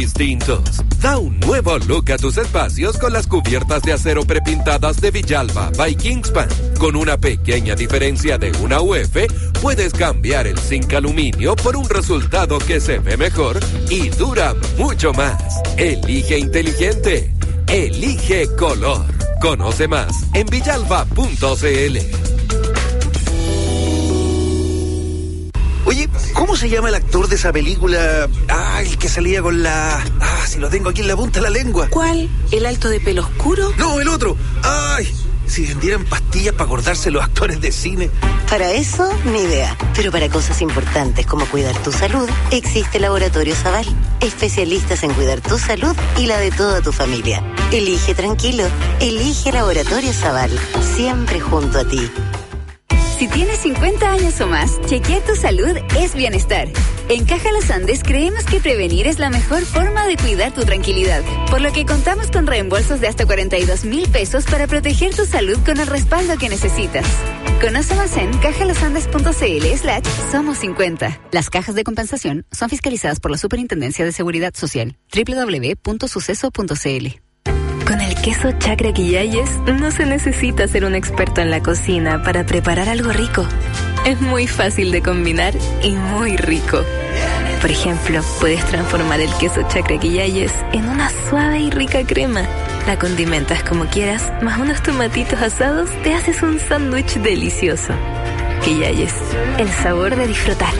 distintos. Da un nuevo look a tus espacios con las cubiertas de acero prepintadas de Villalba by Kingspan. Con una pequeña diferencia de una UF, puedes cambiar el zinc aluminio por un resultado que se ve mejor y dura mucho más. Elige inteligente. Elige color. Conoce más en villalba.cl. Oye, ¿cómo se llama el actor de esa película? El que salía con la... si lo tengo aquí en la punta de la lengua. ¿Cuál? ¿El alto de pelo oscuro? No, el otro. Si vendieran pastillas para acordarse los actores de cine. Para eso, ni idea. Pero para cosas importantes como cuidar tu salud, existe Laboratorio Zaval. Especialistas en cuidar tu salud y la de toda tu familia. Elige tranquilo. Elige Laboratorio Zaval. Siempre junto a ti. Si tienes 50 años o más, chequear tu salud es bienestar. En Caja Los Andes creemos que prevenir es la mejor forma de cuidar tu tranquilidad, por lo que contamos con reembolsos de hasta 42,000 pesos para proteger tu salud con el respaldo que necesitas. Conoce más en cajalosandes.cl/somos 50. Las cajas de compensación son fiscalizadas por la Superintendencia de Seguridad Social. www.suceso.cl. Con el queso Chacra Quillayes no se necesita ser un experto en la cocina para preparar algo rico. Es muy fácil de combinar y muy rico. Por ejemplo, puedes transformar el queso Chacra Quillayes en una suave y rica crema. La condimentas como quieras, más unos tomatitos asados, te haces un sándwich delicioso. Quillayes, el sabor de disfrutar.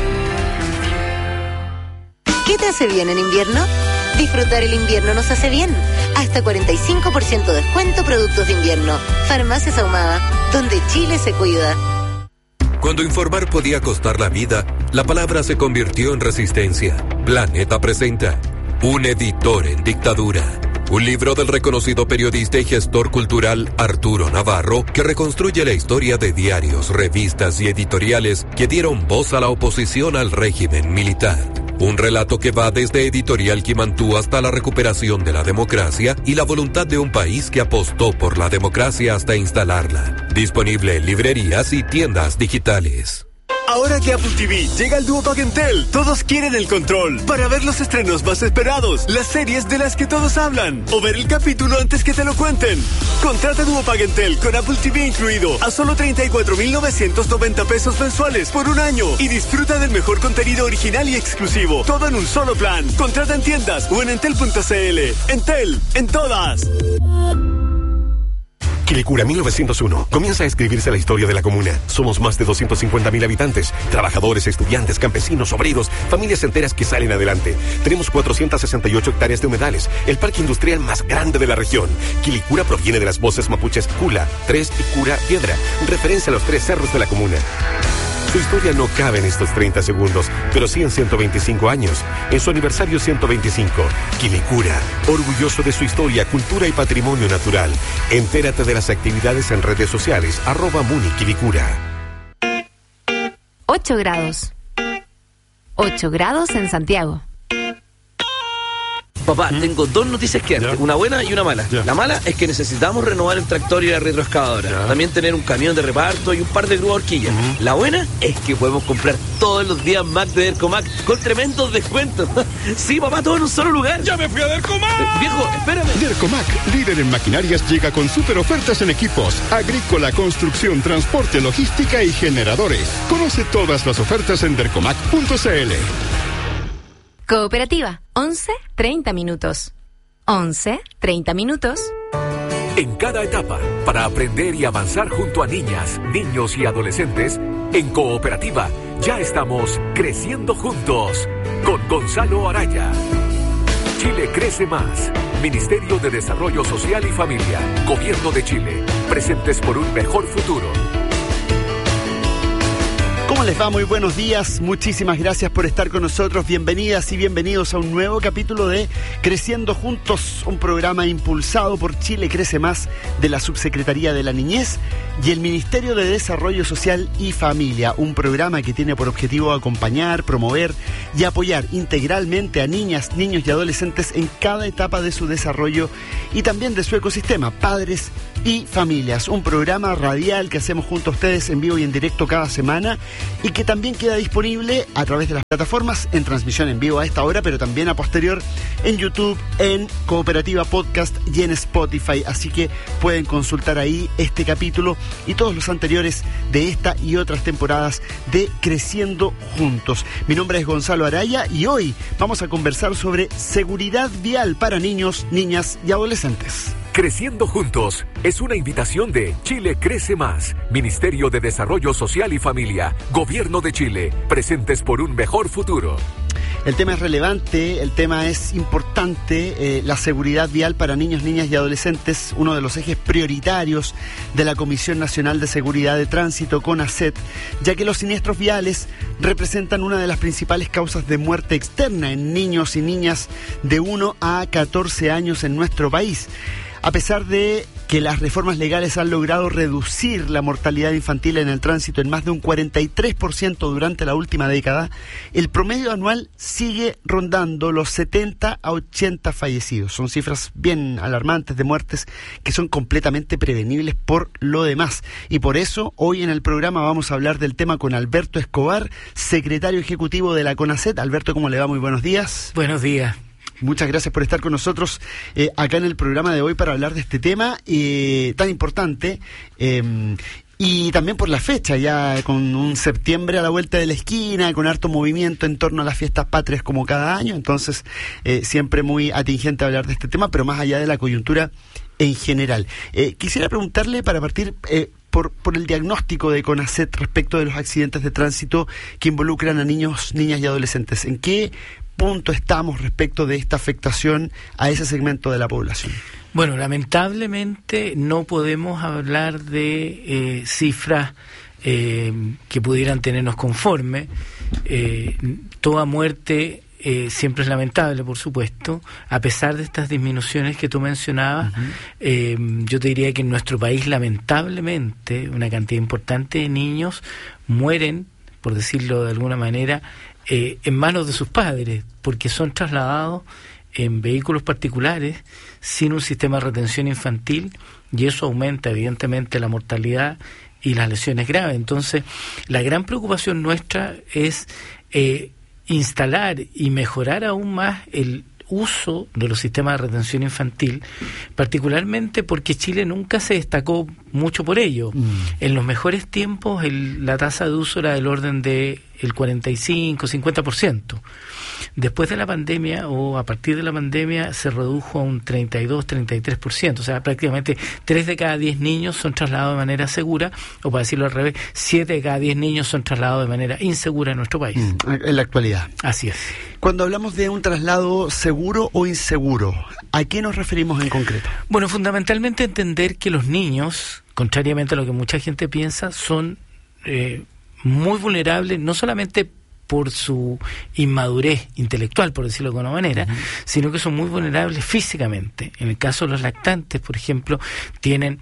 ¿Qué te hace bien en invierno? Disfrutar el invierno nos hace bien. Hasta 45% descuento productos de invierno. Farmacias Ahumada, donde Chile se cuida. Cuando informar podía costar la vida, la palabra se convirtió en resistencia. Planeta presenta Un editor en dictadura. Un libro del reconocido periodista y gestor cultural Arturo Navarro que reconstruye la historia de diarios, revistas y editoriales que dieron voz a la oposición al régimen militar. Un relato que va desde Editorial Quimantú hasta la recuperación de la democracia y la voluntad de un país que apostó por la democracia hasta instalarla. Disponible en librerías y tiendas digitales. Ahora que Apple TV llega al Duopack Entel, todos quieren el control para ver los estrenos más esperados, las series de las que todos hablan o ver el capítulo antes que te lo cuenten. Contrata Duopack Entel con Apple TV incluido a solo 34,990 pesos mensuales por un año y disfruta del mejor contenido original y exclusivo, todo en un solo plan. Contrata en tiendas o en entel.cl. Entel, en todas. Quilicura 1901. Comienza a escribirse la historia de la comuna. Somos más de 250,000 habitantes. Trabajadores, estudiantes, campesinos, obreros, familias enteras que salen adelante. Tenemos 468 hectáreas de humedales. El parque industrial más grande de la región. Quilicura proviene de las voces mapuches Cula, Tres y Cura Piedra, referencia a los 3 cerros de la comuna. Su historia no cabe en estos 30 segundos, pero sí en 125 años. En su aniversario 125, Quilicura, orgulloso de su historia, cultura y patrimonio natural. Entérate de las actividades en redes sociales, @MuniQuilicura. 8 grados. 8 grados en Santiago. Papá, tengo 2 noticias que darte, una buena y una mala. La mala es que necesitamos renovar el tractor y la retroexcavadora. También tener un camión de reparto y un par de grúas horquillas. La buena es que podemos comprar todos los días Mac de Dercomac con tremendos descuentos. Sí, papá, todo en un solo lugar. ¡Ya me fui a Dercomac! Viejo, espérame. Dercomac, líder en maquinarias, llega con super ofertas en equipos, agrícola, construcción, transporte, logística y generadores. Conoce todas las ofertas en dercomac.cl. Cooperativa, 11:30 minutos. 11:30 minutos. En cada etapa, para aprender y avanzar junto a niñas, niños y adolescentes, en Cooperativa ya estamos creciendo juntos. Con Gonzalo Araya. Chile crece más. Ministerio de Desarrollo Social y Familia. Gobierno de Chile. Presentes por un mejor futuro. ¿Cómo les va? Muy buenos días, muchísimas gracias por estar con nosotros, bienvenidas y bienvenidos a un nuevo capítulo de Creciendo Juntos, un programa impulsado por Chile Crece Más de la Subsecretaría de la Niñez y el Ministerio de Desarrollo Social y Familia, un programa que tiene por objetivo acompañar, promover y apoyar integralmente a niñas, niños y adolescentes en cada etapa de su desarrollo y también de su ecosistema, padres y familias. Un programa radial que hacemos junto a ustedes en vivo y en directo cada semana y que también queda disponible a través de las plataformas en transmisión en vivo a esta hora, pero también a posterior en YouTube, en Cooperativa Podcast y en Spotify. Así que pueden consultar ahí este capítulo y todos los anteriores de esta y otras temporadas de Creciendo Juntos. Mi nombre es Gonzalo Araya y hoy vamos a conversar sobre seguridad vial para niños, niñas y adolescentes. Creciendo Juntos es una invitación de Chile Crece Más, Ministerio de Desarrollo Social y Familia, Gobierno de Chile, presentes por un mejor futuro. El tema es relevante, el tema es importante, la seguridad vial para niños, niñas y adolescentes, uno de los ejes prioritarios de la Comisión Nacional de Seguridad de Tránsito, CONACET, ya que los siniestros viales representan una de las principales causas de muerte externa en niños y niñas de 1 a 14 años en nuestro país. A pesar de que las reformas legales han logrado reducir la mortalidad infantil en el tránsito en más de un 43% durante la última década, el promedio anual sigue rondando los 70 a 80 fallecidos. Son cifras bien alarmantes de muertes que son completamente prevenibles por lo demás. Y por eso, hoy en el programa vamos a hablar del tema con Alberto Escobar, secretario ejecutivo de la CONACET. Alberto, ¿cómo le va? Muy buenos días. Buenos días. Muchas gracias por estar con nosotros acá en el programa de hoy para hablar de este tema tan importante y también por la fecha, ya con un septiembre a la vuelta de la esquina, con harto movimiento en torno a las fiestas patrias como cada año, entonces siempre muy atingente hablar de este tema, pero más allá de la coyuntura en general. Quisiera preguntarle para partir por el diagnóstico de CONACET respecto de los accidentes de tránsito que involucran a niños, niñas y adolescentes. ¿En qué punto estamos respecto de esta afectación a ese segmento de la población? Bueno, lamentablemente no podemos hablar de cifras que pudieran tenernos conforme. Toda muerte siempre es lamentable, por supuesto, a pesar de estas disminuciones que tú mencionabas. Yo te diría que en nuestro país, lamentablemente, una cantidad importante de niños mueren, por decirlo de alguna manera, en manos de sus padres, porque son trasladados en vehículos particulares sin un sistema de retención infantil, y eso aumenta evidentemente la mortalidad y las lesiones graves. Entonces, la gran preocupación nuestra es instalar y mejorar aún más el uso de los sistemas de retención infantil, particularmente porque Chile nunca se destacó mucho por ello. En los mejores tiempos la tasa de uso era del orden de el 45-50%. Después de la pandemia o a partir de la pandemia se redujo a un 32-33%, o sea, prácticamente 3 de cada 10 niños son trasladados de manera segura, o para decirlo al revés, 7 de cada 10 niños son trasladados de manera insegura en nuestro país. En la actualidad. Así es. Cuando hablamos de un traslado seguro o inseguro, ¿a qué nos referimos en concreto? Bueno, fundamentalmente entender que los niños, contrariamente a lo que mucha gente piensa, son muy vulnerables, no solamente por su inmadurez intelectual, por decirlo de alguna manera, sino que son muy vulnerables físicamente. En el caso de los lactantes, por ejemplo, tienen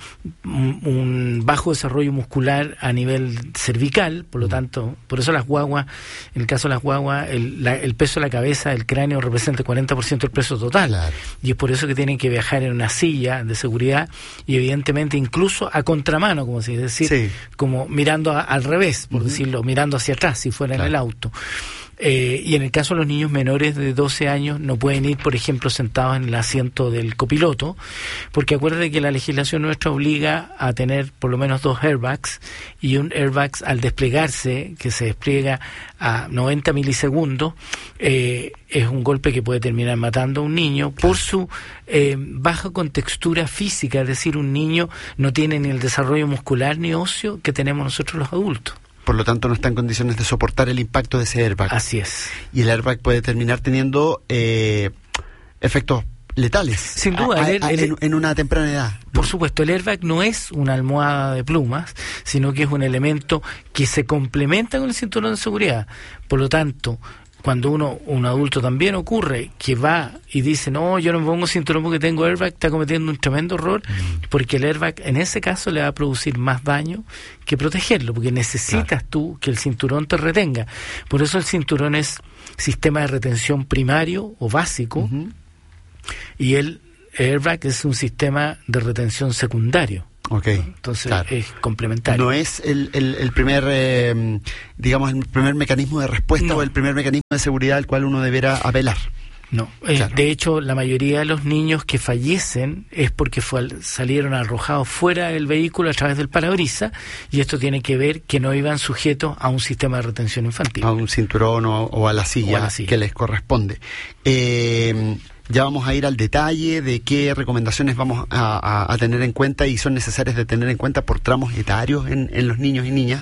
un bajo desarrollo muscular a nivel cervical, por lo tanto, por eso las guaguas, en el caso de las guaguas, el peso de la cabeza, el cráneo representa el 40% del peso total. Claro. Y es por eso que tienen que viajar en una silla de seguridad y evidentemente incluso a contramano, como se dice, decir, como mirando al revés, por decirlo, mirando hacia atrás, si fuera en el auto. Y en el caso de los niños menores de 12 años no pueden ir, por ejemplo, sentados en el asiento del copiloto, porque acuérdate que la legislación nuestra obliga a tener por lo menos 2 airbags, y un airbag al desplegarse, que se despliega a 90 milisegundos, es un golpe que puede terminar matando a un niño por su baja contextura física, es decir, un niño no tiene ni el desarrollo muscular ni óseo que tenemos nosotros los adultos. Por lo tanto, no está en condiciones de soportar el impacto de ese airbag. Así es. Y el airbag puede terminar teniendo efectos letales. Sin duda. En una temprana edad. Por supuesto, el airbag no es una almohada de plumas, sino que es un elemento que se complementa con el cinturón de seguridad. Por lo tanto, cuando un adulto también ocurre que va y dice, no, yo no me pongo cinturón porque tengo airbag, está cometiendo un tremendo error, porque el airbag en ese caso le va a producir más daño que protegerlo, porque necesitas tú que el cinturón te retenga. Por eso el cinturón es sistema de retención primario o básico, y el airbag es un sistema de retención secundario. Okay, entonces claro. es complementario. No es el primer, digamos, el primer mecanismo de respuesta o el primer mecanismo de seguridad al cual uno deberá apelar. No, claro. De hecho, la mayoría de los niños que fallecen es porque salieron arrojados fuera del vehículo a través del parabrisas, y esto tiene que ver que no iban sujetos a un sistema de retención infantil. A un cinturón o a la silla que les corresponde. Ya vamos a ir al detalle de qué recomendaciones vamos a tener en cuenta y son necesarias de tener en cuenta por tramos etarios en los niños y niñas,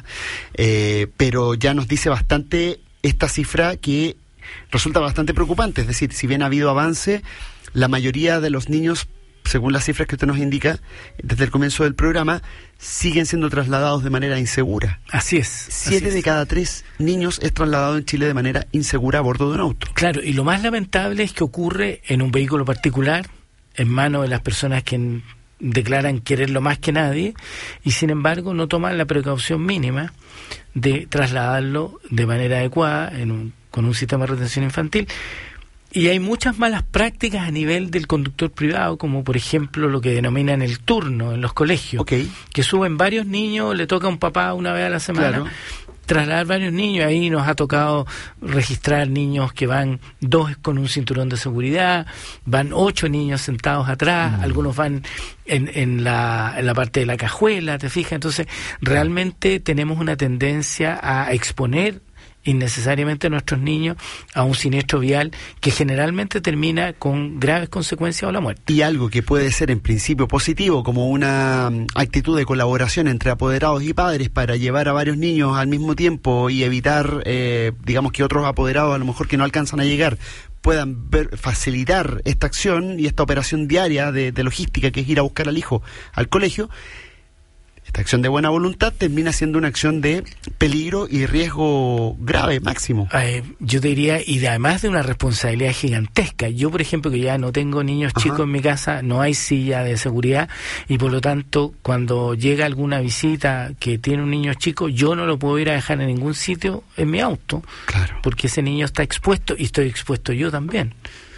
pero ya nos dice bastante esta cifra que resulta bastante preocupante. Es decir, si bien ha habido avance, la mayoría de los niños, según las cifras que usted nos indica desde el comienzo del programa, siguen siendo trasladados de manera insegura. Así es. 7 de cada 3 niños es trasladado en Chile de manera insegura a bordo de un auto. Claro, y lo más lamentable es que ocurre en un vehículo particular, en manos de las personas que declaran quererlo más que nadie, y sin embargo no toman la precaución mínima de trasladarlo de manera adecuada con un sistema de retención infantil. Y hay muchas malas prácticas a nivel del conductor privado, como por ejemplo lo que denominan el turno en los colegios, que suben varios niños, le toca a un papá una vez a la semana, trasladar varios niños. Ahí nos ha tocado registrar niños que van 2 con un cinturón de seguridad, van 8 niños sentados atrás, algunos van en la parte de la cajuela, ¿te fijas? Entonces, realmente tenemos una tendencia a exponer innecesariamente a nuestros niños a un siniestro vial que generalmente termina con graves consecuencias o la muerte. Y algo que puede ser en principio positivo, como una actitud de colaboración entre apoderados y padres para llevar a varios niños al mismo tiempo y evitar, digamos, que otros apoderados a lo mejor que no alcanzan a llegar puedan facilitar esta acción y esta operación diaria de logística, que es ir a buscar al hijo al colegio. Esta acción de buena voluntad termina siendo una acción de peligro y riesgo grave, máximo. Yo te diría, y además de una responsabilidad gigantesca. Yo, por ejemplo, que ya no tengo niños chicos en mi casa, no hay silla de seguridad, y por lo tanto, cuando llega alguna visita que tiene un niño chico, yo no lo puedo ir a dejar en ningún sitio en mi auto, porque ese niño está expuesto y estoy expuesto yo también.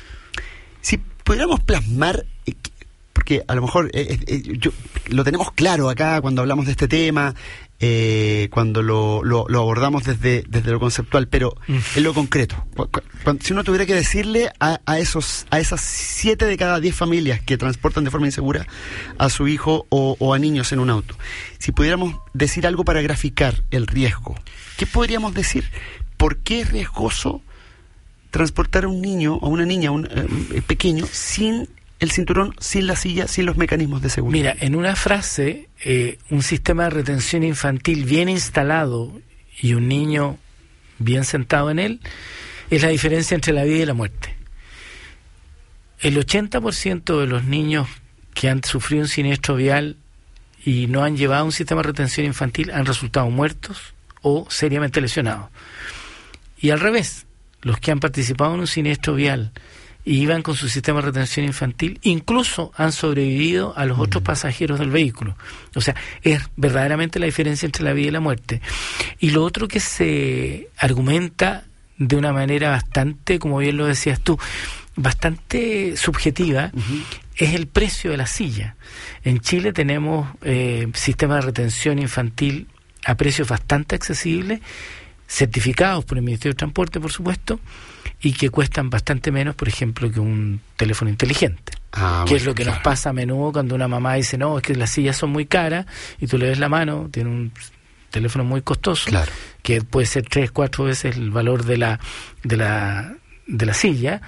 Si pudiéramos plasmar, porque a lo mejor lo tenemos claro acá cuando hablamos de este tema, cuando lo abordamos desde lo conceptual, pero en lo concreto, si uno tuviera que decirle a esas 7 de cada 10 familias que transportan de forma insegura a su hijo o a niños en un auto, si pudiéramos decir algo para graficar el riesgo, ¿qué podríamos decir? ¿Por qué es riesgoso transportar a un niño o a una niña pequeño sin el cinturón, sin la silla, sin los mecanismos de seguridad? Mira, en una frase, un sistema de retención infantil bien instalado y un niño bien sentado en él es la diferencia entre la vida y la muerte. El 80% de los niños que han sufrido un siniestro vial y no han llevado un sistema de retención infantil han resultado muertos o seriamente lesionados. Y al revés, los que han participado en un siniestro vial y iban con su sistema de retención infantil, incluso han sobrevivido a los otros pasajeros del vehículo. O sea, es verdaderamente la diferencia entre la vida y la muerte. Y lo otro que se argumenta de una manera bastante, como bien lo decías tú, bastante subjetiva, es el precio de la silla. En Chile tenemos sistemas de retención infantil a precios bastante accesibles, certificados por el Ministerio de Transporte, por supuesto, y que cuestan bastante menos, por ejemplo, que un teléfono inteligente. Que es lo que nos pasa a menudo cuando una mamá dice, no, es que las sillas son muy caras, y tú le ves la mano, tiene un teléfono muy costoso, que puede ser 3-4 veces el valor de la silla,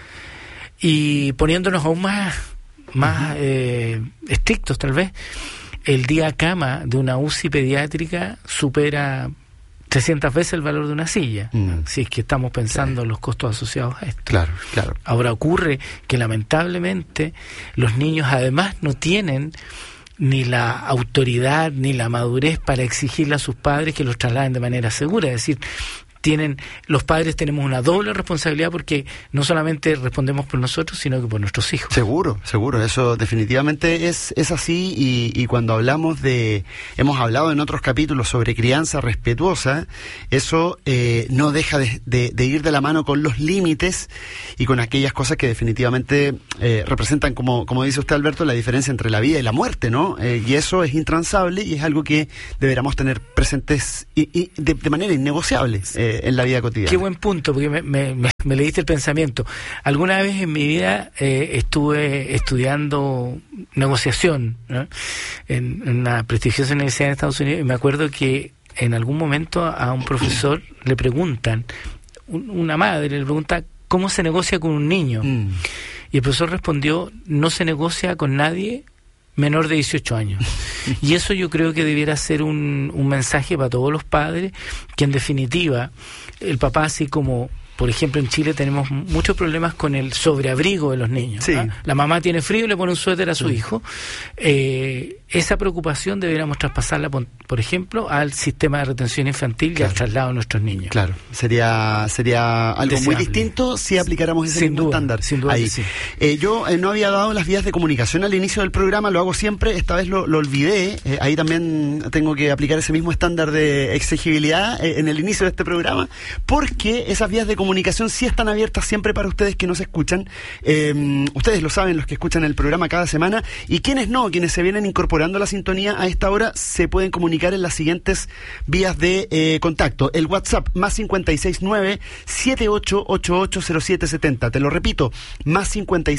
y poniéndonos aún más estrictos tal vez, el día cama de una UCI pediátrica supera 300 veces el valor de una silla, si es que estamos pensando en los costos asociados a esto. Claro. Ahora ocurre que lamentablemente los niños además no tienen ni la autoridad ni la madurez para exigirle a sus padres que los trasladen de manera segura. Es decir, los padres tenemos una doble responsabilidad, porque no solamente respondemos por nosotros, sino que por nuestros hijos. Seguro, eso definitivamente es así, y cuando hemos hablado en otros capítulos sobre crianza respetuosa, eso no deja de ir de la mano con los límites y con aquellas cosas que definitivamente representan, como dice usted, Alberto, la diferencia entre la vida y la muerte, ¿no? Y eso es intransable y es algo que deberíamos tener presentes y de manera innegociable en la vida cotidiana. Qué buen punto, porque me leíste el pensamiento. Alguna vez en mi vida estuve estudiando negociación, ¿no?, en una prestigiosa universidad en Estados Unidos, y me acuerdo que en algún momento a un profesor le preguntan, una madre le pregunta cómo se negocia con un niño. Y el profesor respondió: no se negocia con nadie menor de 18 años. Y eso yo creo que debiera ser un mensaje para todos los padres, que en definitiva el papá, así como por ejemplo en Chile tenemos muchos problemas con el sobreabrigo de los niños, sí. La mamá tiene frío y le pone un suéter a su hijo. Esa preocupación deberíamos traspasarla, por ejemplo, al sistema de retención infantil, y al traslado de nuestros niños. Claro, sería algo deseable, muy distinto si aplicáramos ese mismo estándar. Sin duda, ahí. Sí. Yo no había dado las vías de comunicación al inicio del programa, lo hago siempre, esta vez lo olvidé. Ahí también tengo que aplicar ese mismo estándar de exigibilidad en el inicio de este programa, porque esas vías de comunicación sí están abiertas siempre para ustedes que nos escuchan. Ustedes lo saben, los que escuchan el programa cada semana, y quienes no, quienes se vienen incorporando a la sintonía a esta hora, se pueden comunicar en las siguientes vías de contacto. El WhatsApp, más 569-78880770. Te lo repito, más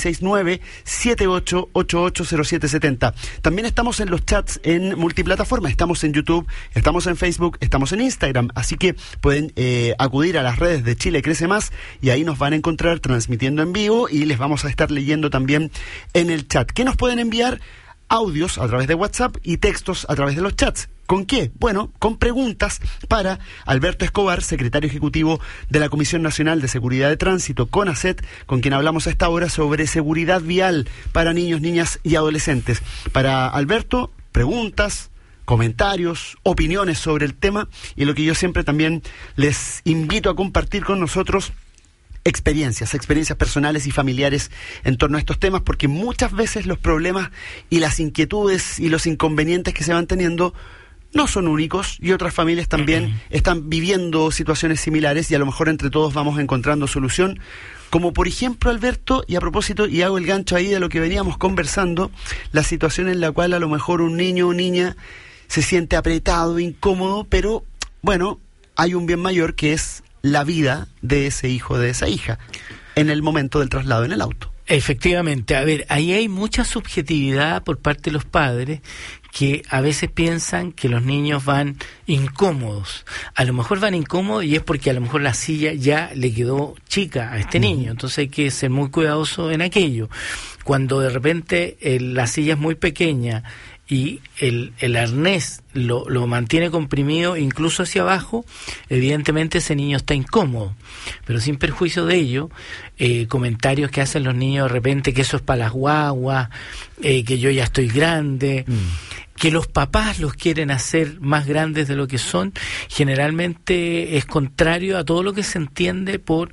569-78880770. También estamos en los chats en multiplataforma. Estamos en YouTube, estamos en Facebook, estamos en Instagram. Así que pueden acudir a las redes de Chile Crece Más, y ahí nos van a encontrar transmitiendo en vivo, y les vamos a estar leyendo también en el chat. ¿Qué nos pueden enviar? Audios a través de WhatsApp y textos a través de los chats. ¿Con qué? Bueno, con preguntas para Alberto Escobar, secretario ejecutivo de la Comisión Nacional de Seguridad de Tránsito, CONACET, con quien hablamos a esta hora sobre seguridad vial para niños, niñas y adolescentes. Para Alberto, preguntas, comentarios, opiniones sobre el tema, y lo que yo siempre también les invito a compartir con nosotros, experiencias personales y familiares en torno a estos temas, porque muchas veces los problemas y las inquietudes y los inconvenientes que se van teniendo no son únicos, y otras familias también están viviendo situaciones similares, y a lo mejor entre todos vamos encontrando solución. Como por ejemplo, Alberto, y a propósito, y hago el gancho ahí de lo que veníamos conversando, la situación en la cual a lo mejor un niño o niña se siente apretado, incómodo, pero bueno, hay un bien mayor, que es la vida de ese hijo, de esa hija, en el momento del traslado en el auto. Efectivamente, a ver, ahí hay mucha subjetividad por parte de los padres, que a veces piensan que los niños van incómodos. A lo mejor van incómodos y es porque a lo mejor la silla ya le quedó chica a este niño, entonces hay que ser muy cuidadoso en aquello. Cuando de repente la silla es muy pequeña y el arnés lo mantiene comprimido incluso hacia abajo, evidentemente ese niño está incómodo. Pero sin perjuicio de ello, comentarios que hacen los niños de repente, que eso es para las guaguas, que yo ya estoy grande, que los papás los quieren hacer más grandes de lo que son, generalmente es contrario a todo lo que se entiende por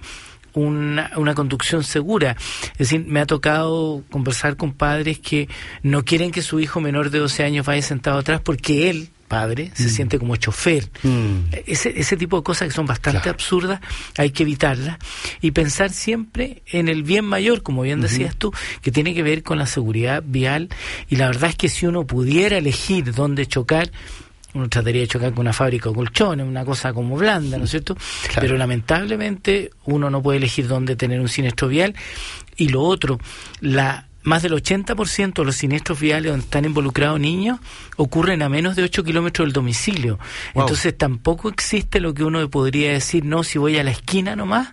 una conducción segura. Es decir, me ha tocado conversar con padres que no quieren que su hijo menor de 12 años vaya sentado atrás, porque él, padre, se siente como chofer. Ese tipo de cosas que son bastante absurdas, hay que evitarlas, y pensar siempre en el bien mayor, como bien decías tú, que tiene que ver con la seguridad vial. Y la verdad es que si uno pudiera elegir dónde chocar, uno trataría de chocar con una fábrica de colchones, una cosa como blanda, ¿no es cierto? Claro. Pero lamentablemente uno no puede elegir dónde tener un siniestro vial. Y lo otro, más del 80% de los siniestros viales donde están involucrados niños ocurren a menos de 8 kilómetros del domicilio. Wow. Entonces tampoco existe lo que uno podría decir, no, si voy a la esquina nomás,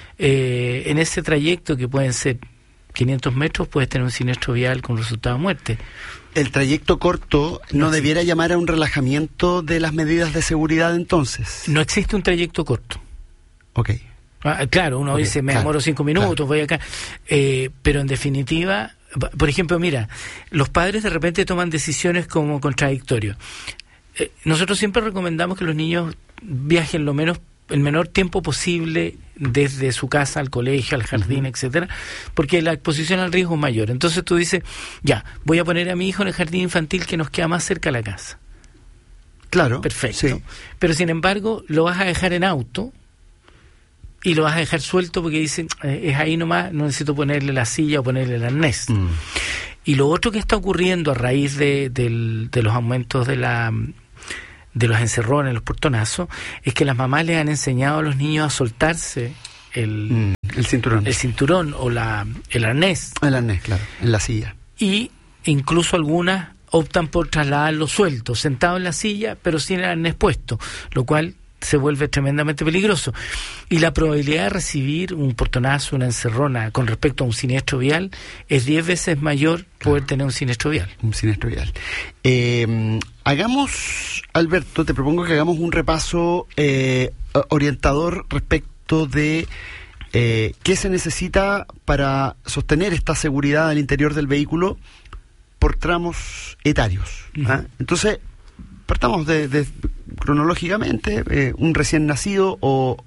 en ese trayecto que pueden ser 500 metros, puedes tener un siniestro vial con resultado de muerte. El trayecto corto no debiera llamar a un relajamiento de las medidas de seguridad, entonces. No existe un trayecto corto. Ok. Claro, uno dice, me demoro 5 minutos, voy acá. Pero en definitiva, por ejemplo, mira, los padres de repente toman decisiones como contradictorias. Nosotros siempre recomendamos que los niños viajen lo menos el menor tiempo posible desde su casa al colegio, al jardín, etcétera, porque la exposición al riesgo es mayor. Entonces tú dices, ya, voy a poner a mi hijo en el jardín infantil que nos queda más cerca de la casa. Claro. Perfecto. Sí. Pero sin embargo, lo vas a dejar en auto y lo vas a dejar suelto porque dicen, es ahí nomás, no necesito ponerle la silla o ponerle el arnés. Y lo otro que está ocurriendo a raíz de los aumentos de los encerrones, los portonazos, es que las mamás le han enseñado a los niños a soltarse el cinturón o el arnés. El arnés, claro, en la silla. Y incluso algunas optan por trasladarlo suelto, sentado en la silla, pero sin el arnés puesto, lo cual se vuelve tremendamente peligroso. Y la probabilidad de recibir un portonazo, una encerrona con respecto a un siniestro vial es 10 veces mayor poder tener un siniestro vial. Un siniestro vial. Hagamos, Alberto, te propongo que hagamos un repaso orientador respecto de qué se necesita para sostener esta seguridad al interior del vehículo por tramos etarios. Entonces, partamos de cronológicamente, un recién nacido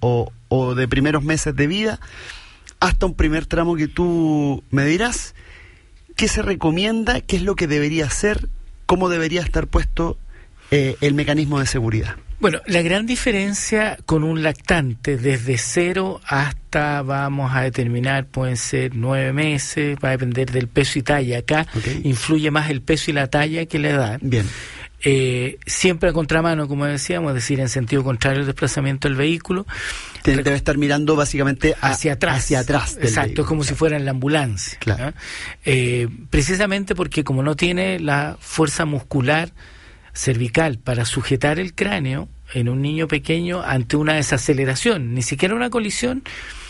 o de primeros meses de vida, hasta un primer tramo que tú me dirás. ¿Qué se recomienda? ¿Qué es lo que debería hacer? ¿Cómo debería estar puesto el mecanismo de seguridad? Bueno, la gran diferencia con un lactante, desde 0 hasta, vamos a determinar, pueden ser 9 meses, va a depender del peso y talla. Acá influye más el peso y la talla que la edad. Bien. Siempre a contramano, como decíamos, es decir, en sentido contrario al desplazamiento del vehículo. Debe estar mirando básicamente hacia atrás. Exacto, vehículo, es como si fuera en la ambulancia. Claro. Precisamente porque como no tiene la fuerza muscular cervical para sujetar el cráneo en un niño pequeño ante una desaceleración, ni siquiera una colisión,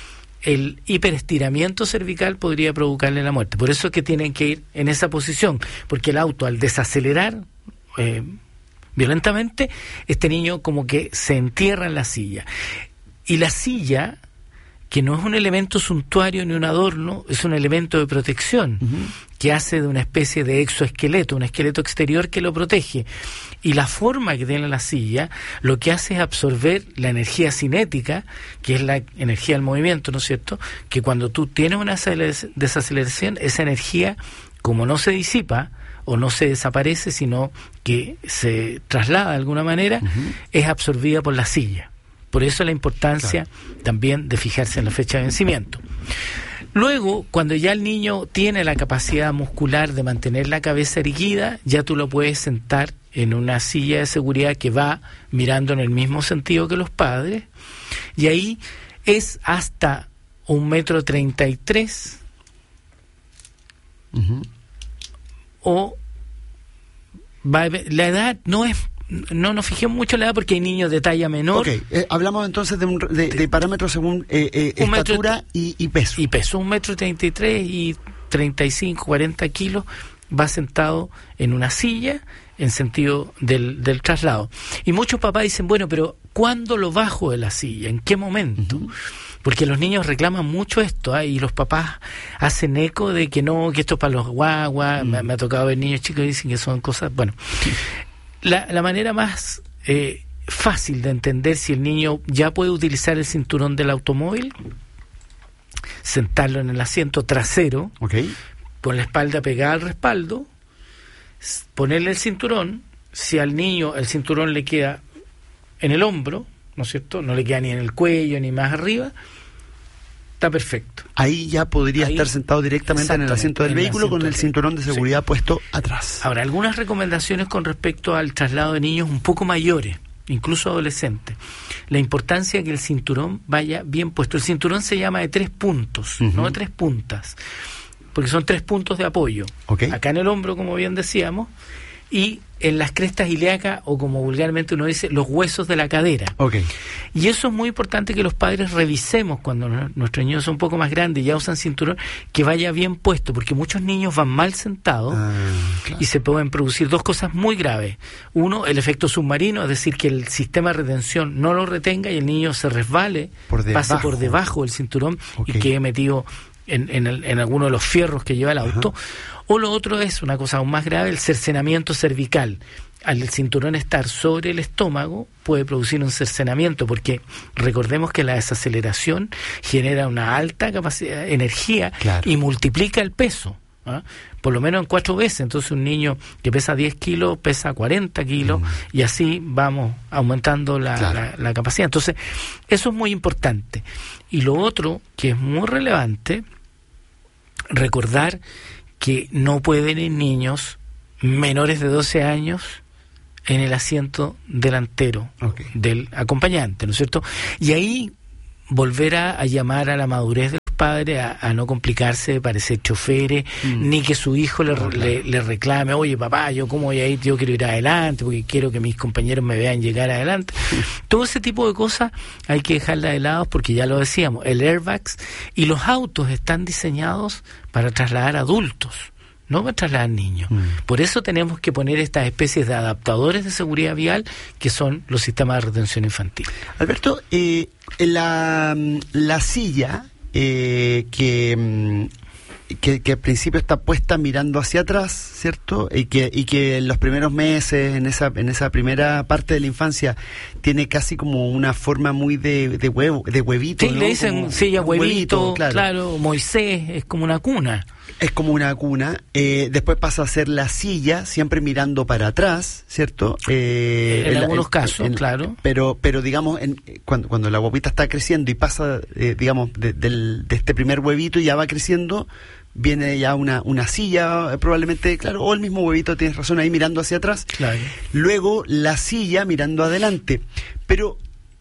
el hiperestiramiento cervical podría provocarle la muerte. Por eso es que tienen que ir en esa posición, porque el auto al desacelerar violentamente, este niño como que se entierra en la silla. Y la silla, que no es un elemento suntuario ni un adorno, es un elemento de protección, que hace de una especie de exoesqueleto, un esqueleto exterior que lo protege. Y la forma que tiene la silla lo que hace es absorber la energía cinética, que es la energía del movimiento, ¿no es cierto? Que cuando tú tienes una desaceleración, esa energía, como no se disipa o no se desaparece, sino que se traslada de alguna manera, es absorbida por la silla. Por eso la importancia también de fijarse en la fecha de vencimiento. Luego, cuando ya el niño tiene la capacidad muscular de mantener la cabeza erguida, ya tú lo puedes sentar en una silla de seguridad que va mirando en el mismo sentido que los padres, y ahí es hasta 1,33 m, o la edad no nos fijemos mucho en la edad porque hay niños de talla menor. Hablamos entonces de parámetros según estatura y peso. Y peso, 1,33 m y 35, 40 kilos, va sentado en una silla en sentido del traslado. Y muchos papás dicen, bueno, pero ¿cuándo lo bajo de la silla? ¿En qué momento? Porque los niños reclaman mucho esto, y los papás hacen eco de que no, que esto es para los guaguas. Me ha tocado ver niños chicos que dicen que son cosas... Bueno, la manera más fácil de entender si el niño ya puede utilizar el cinturón del automóvil, sentarlo en el asiento trasero, con la espalda pegada al respaldo, ponerle el cinturón. Si al niño el cinturón le queda en el hombro, ¿no es cierto? No le queda ni en el cuello ni más arriba, está perfecto. Ahí ya podría estar sentado directamente en el asiento del vehículo con el cinturón de seguridad puesto atrás. Ahora, algunas recomendaciones con respecto al traslado de niños un poco mayores, incluso adolescentes. La importancia de que el cinturón vaya bien puesto. El cinturón se llama de 3 puntos, no de 3 puntas, porque son 3 puntos de apoyo. Acá en el hombro, como bien decíamos, y en las crestas ilíacas, o como vulgarmente uno dice, los huesos de la cadera. Y eso es muy importante que los padres revisemos cuando nuestros niños son un poco más grandes y ya usan cinturón, que vaya bien puesto, porque muchos niños van mal sentados y se pueden producir 2 cosas muy graves. Uno, el efecto submarino, es decir, que el sistema de retención no lo retenga y el niño se resbale, pase por debajo del cinturón y quede metido en alguno de los fierros que lleva el auto. O lo otro es una cosa aún más grave, el cercenamiento cervical. Al cinturón estar sobre el estómago puede producir un cercenamiento, porque recordemos que la desaceleración genera una alta capacidad de energía y multiplica el peso, ¿ah? Por lo menos en 4 veces. Entonces un niño que pesa 10 kilos pesa 40 kilos y así vamos aumentando la capacidad. Entonces eso es muy importante. Y lo otro que es muy relevante, recordar que no pueden ir niños menores de 12 años en el asiento delantero del acompañante, ¿no es cierto? Y ahí volver a llamar a la madurez de los padres, a no complicarse de parecer choferes, ni que su hijo le reclame, oye papá, yo cómo voy a ir, yo quiero ir adelante porque quiero que mis compañeros me vean llegar adelante. Todo ese tipo de cosas hay que dejarla de lado, porque ya lo decíamos, el airbags y los autos están diseñados para trasladar adultos, no para trasladar niños. Por eso tenemos que poner estas especies de adaptadores de seguridad vial, que son los sistemas de retención infantil. Alberto, la silla que al principio está puesta mirando hacia atrás, ¿cierto? Y que en los primeros meses, en esa primera parte de la infancia, tiene casi como una forma muy de huevito. Sí, ¿no? Le dicen como silla huevito, claro. Moisés, es como una cuna. Es como una cuna. Después pasa a ser la silla, siempre mirando para atrás, ¿cierto? En algunos casos, claro. Pero digamos, cuando la guaguita está creciendo y pasa, digamos, de este primer huevito y ya va creciendo, viene ya una silla, probablemente, claro, o el mismo huevito, tienes razón, ahí mirando hacia atrás. Claro. Luego la silla mirando adelante. Pero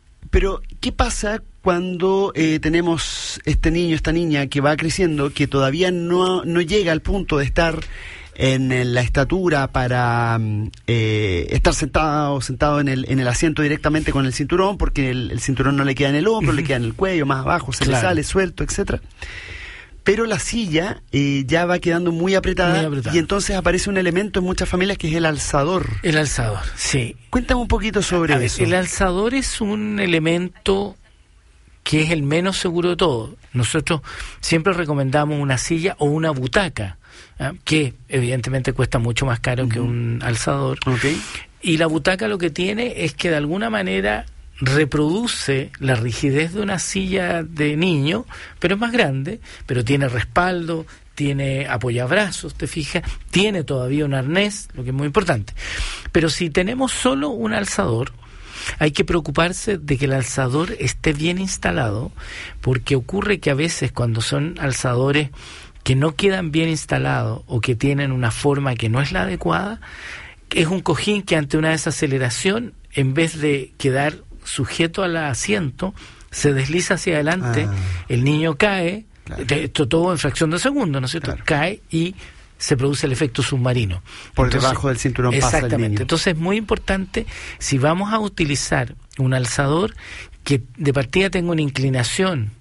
¿qué pasa cuando tenemos esta niña que va creciendo, que todavía no llega al punto de estar en la estatura para estar sentado en el asiento directamente con el cinturón, porque el cinturón no le queda en el hombro, le queda en el cuello, más abajo, se le sale suelto, etcétera? Pero la silla ya va quedando muy apretada, y entonces aparece un elemento en muchas familias que es el alzador. El alzador, sí. Cuéntame un poquito sobre eso. El alzador es un elemento que es el menos seguro de todo. Nosotros siempre recomendamos una silla o una butaca, que evidentemente cuesta mucho más caro que un alzador. Y la butaca lo que tiene es que de alguna manera reproduce la rigidez de una silla de niño, pero es más grande, pero tiene respaldo, tiene apoyabrazos, te fijas, tiene todavía un arnés, lo que es muy importante. Pero si tenemos solo un alzador, hay que preocuparse de que el alzador esté bien instalado, porque ocurre que a veces cuando son alzadores que no quedan bien instalados o que tienen una forma que no es la adecuada, es un cojín que ante una desaceleración, en vez de quedar sujeto al asiento, se desliza hacia adelante, el niño cae, esto todo en fracción de segundo, ¿no es cierto? Cae y se produce el efecto submarino. Entonces, debajo del cinturón pasa el niño. Entonces es muy importante, si vamos a utilizar un alzador, que de partida tenga una inclinación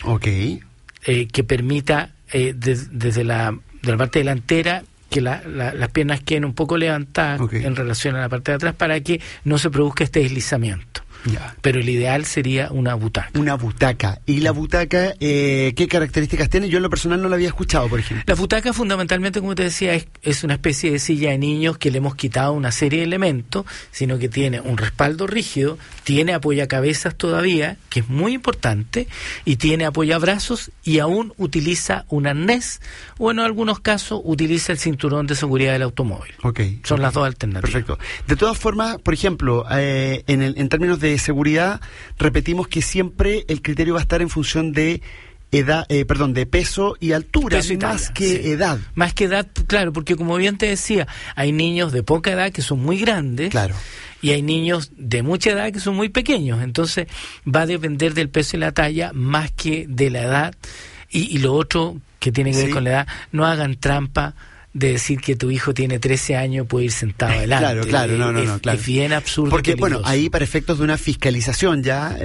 que permita desde la parte delantera que las piernas queden un poco levantadas en relación a la parte de atrás, para que no se produzca este deslizamiento. Pero el ideal sería una butaca. Una butaca. ¿Y la butaca qué características tiene? Yo en lo personal no la había escuchado, por ejemplo. La butaca fundamentalmente, como te decía, es una especie de silla de niños que le hemos quitado una serie de elementos, sino que tiene un respaldo rígido, tiene apoyacabezas todavía, que es muy importante, y tiene apoyabrazos, y aún utiliza un arnés, o en algunos casos utiliza el cinturón de seguridad del automóvil. Son las dos alternativas. Perfecto. De todas formas, por ejemplo, en términos de seguridad, repetimos que siempre el criterio va a estar en función de de peso y altura, más que edad. Más que edad, claro, porque como bien te decía, hay niños de poca edad que son muy grandes, y hay niños de mucha edad que son muy pequeños. Entonces va a depender del peso y la talla más que de la edad. Y lo otro que tiene que ver con la edad, no hagan trampa de decir que tu hijo tiene 13 años puede ir sentado adelante. Claro. Es bien absurdo. Porque, ahí para efectos de una fiscalización ya,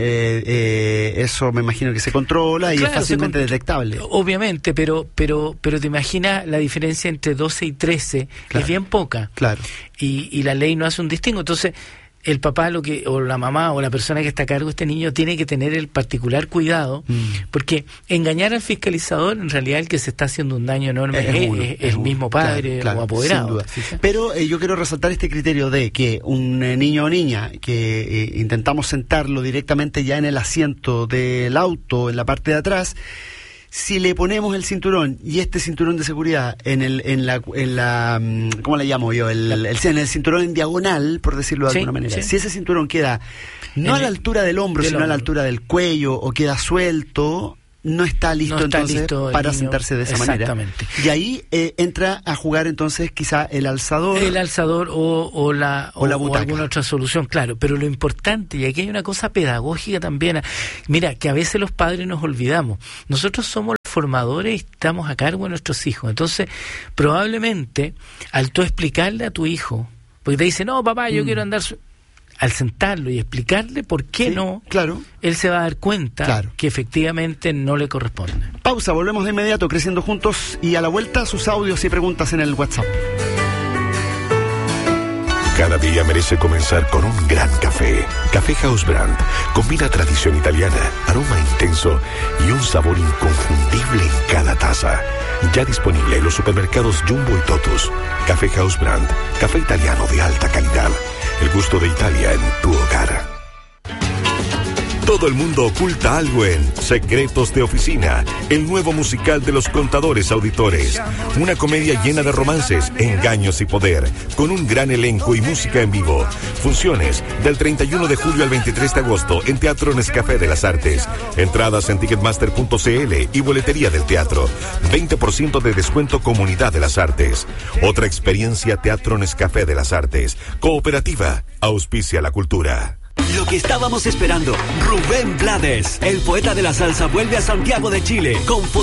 eso me imagino que se controla y es fácilmente detectable. Obviamente, pero te imaginas la diferencia entre 12 y 13, es bien poca. Y la ley no hace un distingo. Entonces, el papá o la mamá o la persona que está a cargo de este niño tiene que tener el particular cuidado, porque engañar al fiscalizador, en realidad el que se está haciendo un daño enorme es el mismo padre o apoderado. Sin duda. ¿Sí? Pero yo quiero resaltar este criterio de que un niño o niña que intentamos sentarlo directamente ya en el asiento del auto, en la parte de atrás, si le ponemos el cinturón y este cinturón de seguridad en la ¿cómo le llamo yo? En el cinturón en diagonal, por decirlo de alguna manera. Sí. Si ese cinturón queda no a la altura del hombro, sino a la altura del cuello, o queda suelto, no está listo para sentarse de esa manera. Y ahí entra a jugar entonces quizá el alzador o la butaca, o alguna otra solución, claro. Pero lo importante, y aquí hay una cosa pedagógica también, mira, que a veces los padres nos olvidamos. Nosotros somos los formadores y estamos a cargo de nuestros hijos. Entonces, probablemente, al tú explicarle a tu hijo, porque te dice, no, papá, yo quiero andar... Al sentarlo y explicarle por qué él se va a dar cuenta que efectivamente no le corresponde. Pausa, volvemos de inmediato, Creciendo Juntos, y a la vuelta sus audios y preguntas en el WhatsApp. Cada día merece comenzar con un gran café. Café House Brand combina tradición italiana, aroma intenso y un sabor inconfundible en cada taza. Ya disponible en los supermercados Jumbo y Totus. Café House Brand, café italiano de alta calidad. El gusto de Italia en tu hogar. Todo el mundo oculta algo en Secretos de Oficina, el nuevo musical de los contadores auditores. Una comedia llena de romances, engaños y poder, con un gran elenco y música en vivo. Funciones del 31 de julio al 23 de agosto en Teatro Nescafé de las Artes. Entradas en ticketmaster.cl y boletería del teatro. 20% de descuento Comunidad de las Artes. Otra experiencia Teatro Nescafé de las Artes. Cooperativa, auspicia la cultura. Lo que estábamos esperando, Rubén Blades, el poeta de la salsa, vuelve a Santiago de Chile con